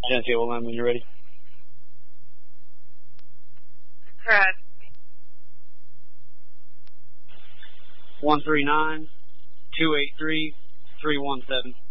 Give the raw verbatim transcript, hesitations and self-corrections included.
ten table line when you're ready. Correct. one three nine, two eight three, three one seven.